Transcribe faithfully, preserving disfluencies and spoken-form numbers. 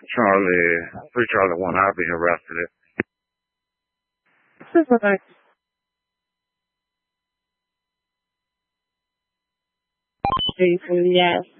Charlie, three Charlie one, I'll be arrested. Super nice. Three, four, yes.